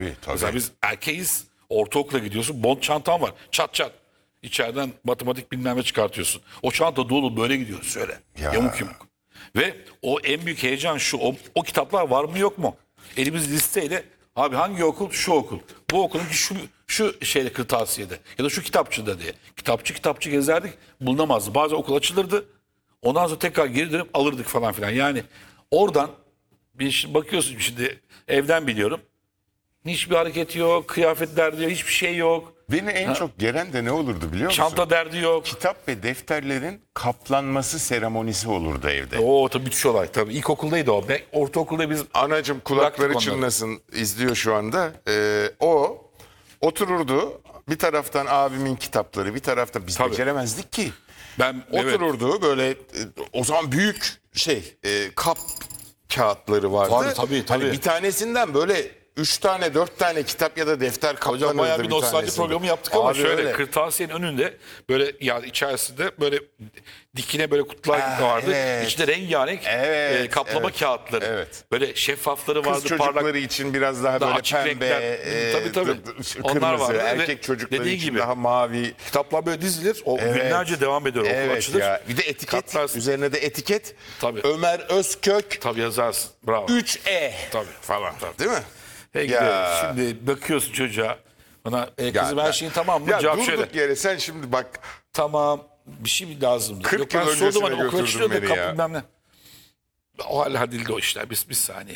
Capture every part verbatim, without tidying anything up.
Tabii, tabii. Mesela biz erkeğiz, ortaokula gidiyorsun, bond çantan var. Çat çat. İçeriden matematik bilmem ne çıkartıyorsun. O çanta dolu böyle gidiyor şöyle. Ya. Yamuk yumuk. Ve o en büyük heyecan şu. O, o kitaplar var mı yok mu? Elimiz listeyle abi hangi okul? Şu okul. Bu okulun şu şu şeyde kırtasiyede ya da şu kitapçıda diye. Kitapçı kitapçı gezerdik, bulunamazdı. Bazen okul açılırdı. Ondan sonra tekrar geri dönüp alırdık falan filan. Yani oradan bir şimdi bakıyorsun şimdi evden biliyorum. Hiçbir hareket yok, kıyafet derdi yok, hiçbir şey yok. Beni en çok gelen de ne olurdu biliyor musun? Çanta derdi yok. Kitap ve defterlerin kaplanması seremonisi olurdu evde. Oo tabii müthiş olay tabii. İlkokuldaydı o. Ben, ortaokulda biz Anacım kulakları Bıraktık onları. çınlasın izliyor şu anda. Ee, o otururdu bir taraftan abimin kitapları bir taraftan biz Tabii. beceremezdik ki. ben evet. Otururdu böyle e, o zaman büyük şey e, kap kağıtları vardı. Vardı, tabii, tabii. Hani bir tanesinden böyle üç tane dört tane kitap ya da defter kaplanırdı. Hocam bayağı bir nostalji tanesinde. programı yaptık ama Abi şöyle öyle. kırtasiyenin önünde böyle ya içerisinde böyle dikine böyle kutular Ah, vardı. evet. İçinde rengarenk Evet, e, kaplama evet, kağıtları. evet. Böyle şeffafları Kız vardı çocukları parlak. için biraz daha, Daha böyle açık pembe, renkler. e, Tabii, tabii. d- d- Onlar kırmızı, vardı ve erkek çocukları dediğin için gibi. daha mavi. Kitaplar böyle dizilir. O Evet. günlerce devam ediyor. Okul Evet açılır. ya. Bir de etiket. Katlar- Üzerine de etiket. Tabii. Ömer Özkök Tabii yazarsın. Bravo. üç E Tabii. falan. Değil mi? Peki Ya. de şimdi bakıyorsun çocuğa. Bana e, kızım Ya, her şeyin tamam mı? Ya Cevap durduk şöyle. yere sen şimdi bak Tamam. Bir şey mi lazım? kırk Yok, ben yıl sordum öncesine hani okula götürdün açılıyor da beni kapı ya. bilmem ne. O halledildi o işler. Bir, bir saniye.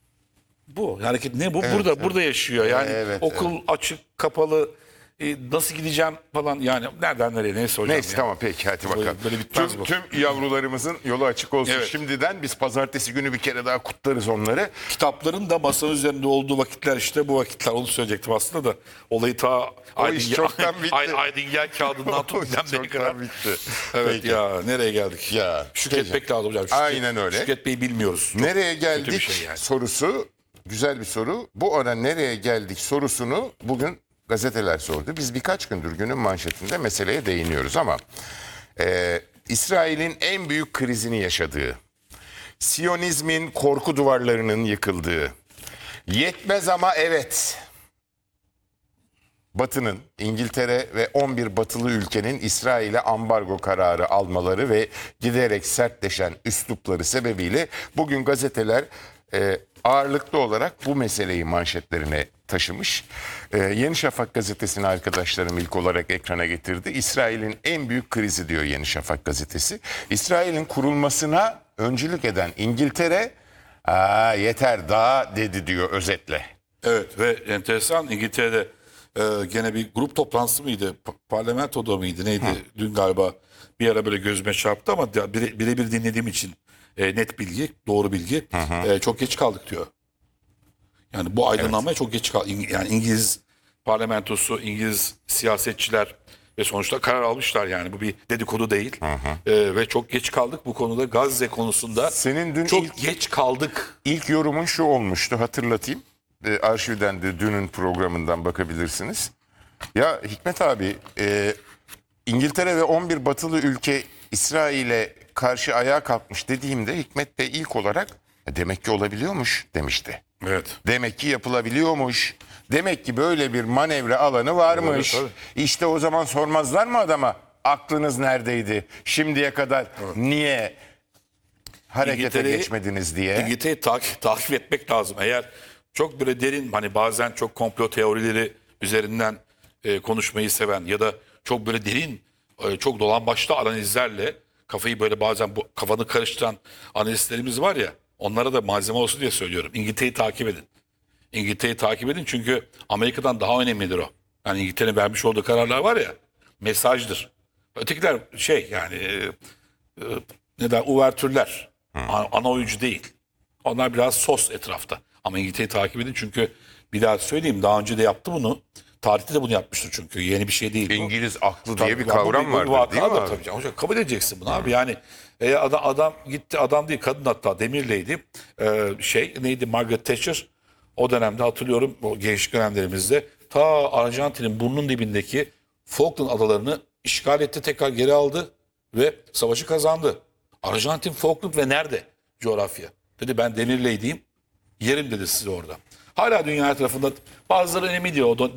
Bu hareket ne bu? burada burada yaşıyor. Yani Evet, okul açık, kapalı. e, nasıl gideceğim falan yani nereden nereye neyse hocam. Neyse ya. tamam peki hadi bakalım. böyle bitmez tüm, bu. tüm yavrularımızın yolu açık olsun. Evet. Şimdiden biz pazartesi günü bir kere daha kutlarız onları. Kitapların da masanın üzerinde olduğu vakitler işte bu vakitler. Onu söyleyecektim aslında da. Olayı ta iş çoktan bitti. Ay, Aydingel kağıdından O tut iş demeye çoktan kadar. bitti. Evet Peki. ya nereye geldik? Ya, Şükretmek peki. lazım hocam. Şükret- Aynen öyle. Şükret Bey'i bilmiyoruz. Çok Nereye kötü bir geldik şey yani. sorusu güzel bir soru. Bu ara nereye geldik sorusunu bugün gazeteler sordu. Biz birkaç gündür günün manşetinde meseleye değiniyoruz ama e, İsrail'in en büyük krizini yaşadığı, Siyonizmin korku duvarlarının yıkıldığı, yetmez ama evet, Batı'nın, İngiltere ve on bir batılı ülkenin İsrail'e ambargo kararı almaları ve giderek sertleşen üslupları sebebiyle bugün gazeteler e, ağırlıklı olarak bu meseleyi manşetlerine taşımış. E, Yeni Şafak gazetesini arkadaşlarım ilk olarak ekrana getirdi. İsrail'in en büyük krizi diyor Yeni Şafak gazetesi. İsrail'in kurulmasına öncülük eden İngiltere, aa, yeter daha dedi diyor özetle. Evet ve enteresan İngiltere'de e, gene bir grup toplantısı mıydı? Pa- Parlamentoda mıydı? Neydi? Dün galiba bir ara böyle gözüme çarptı ama ya bire- birebir dinlediğim için e, net bilgi, doğru bilgi. E, çok geç kaldık diyor. Yani bu aydınlanmaya çok geç kaldı. İng- Yani İngiliz parlamentosu, İngiliz siyasetçiler ve sonuçta karar almışlar yani. Bu bir dedikodu değil. E, ve çok geç kaldık bu konuda. Gazze konusunda Senin dün çok ilk- geç kaldık. İlk yorumun şu olmuştu, hatırlatayım. E, arşivden de dünün programından bakabilirsiniz. Ya Hikmet abi, e, İngiltere ve on bir batılı ülke İsrail'e karşı ayağa kalkmış dediğimde Hikmet Bey ilk olarak "E, demek ki olabiliyormuş demişti. Evet. Demek ki yapılabiliyormuş. Demek ki böyle bir manevra alanı varmış. Evet, İşte o zaman sormazlar mı adama? Aklınız neredeydi? Şimdiye kadar niye harekete İngiltere'yi- geçmediniz diye. İngiltere'yi takip, takip etmek lazım. Eğer çok böyle derin hani bazen çok komplo teorileri üzerinden e, konuşmayı seven ya da çok böyle derin e, çok dolambaçlı analizlerle kafayı böyle bazen bu kafanı karıştıran analistlerimiz var ya onlara da malzeme olsun diye söylüyorum. İngiltere'yi takip edin. İngiltere'yi takip edin çünkü Amerika'dan daha önemlidir o. Yani İngiltere'nin vermiş olduğu kararlar var ya mesajdır. Ötekiler şey yani e, e, ne der uvertürler. Ana, ana oyuncu değil. Onlar biraz sos etrafta. Ama İngiltere'yi takip edin çünkü bir daha söyleyeyim daha önce de yaptı bunu. Tarihte de bunu yapmıştır çünkü yeni bir şey değil bu. İngiliz aklı diye Tabii, bir ya bu kavram bu bir vardır değil mi vakadır abi? tabii canım. Hocam kabul edeceksin bunu abi. Yani e, adam, adam gitti adam değil kadın hatta Demirley'di. E, şey neydi Margaret Thatcher o dönemde hatırlıyorum o gençlik dönemlerimizde ta Arjantin'in burnunun dibindeki Falkland adalarını işgal etti tekrar geri aldı ve savaşı kazandı. Arjantin Falkland ve nerede coğrafya? Dedi ben Demirley'diyim yerim dedi size orada. hala dünya tarafında bazıları önemli diyor. O